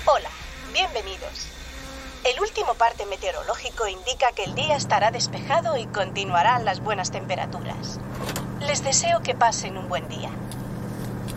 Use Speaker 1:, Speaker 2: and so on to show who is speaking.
Speaker 1: Hola, bienvenidos. El último parte meteorológico indica que el día estará despejado y continuarán las buenas temperaturas. Les deseo que pasen un buen día.